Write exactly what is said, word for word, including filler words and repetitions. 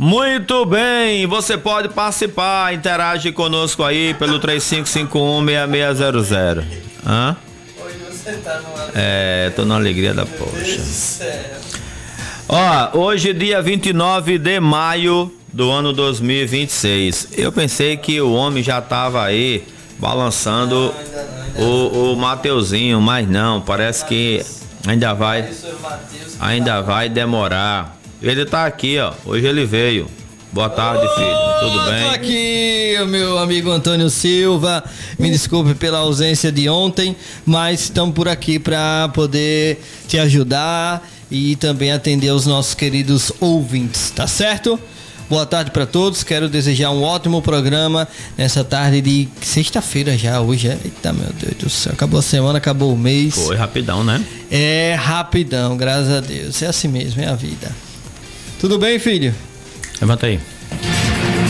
Muito bem, você pode participar, interage conosco aí pelo três cinco cinco um, seis seis zero zero. Hã? Hoje você tá numa... É, tô na alegria da poxa. Ó, hoje dia vinte e nove de maio do ano dois mil e vinte e seis. Eu pensei que o homem já tava aí balançando Não, ainda não, ainda o, o Mateuzinho, mas não, parece que ainda vai, ainda vai demorar. Ele tá aqui, ó. Hoje ele veio. Boa tarde, filho. Tudo bem? Tô aqui, o meu amigo Antônio Silva. Me desculpe pela ausência de ontem, mas estamos por aqui para poder te ajudar e também atender os nossos queridos ouvintes, tá certo? Boa tarde para todos. Quero desejar um ótimo programa nessa tarde de sexta-feira já. Hoje é. Eita, meu Deus do céu. Acabou a semana, acabou o mês. Foi rapidão, né? É rapidão, graças a Deus. É assim mesmo, é a vida. Tudo bem, filho? Levanta aí.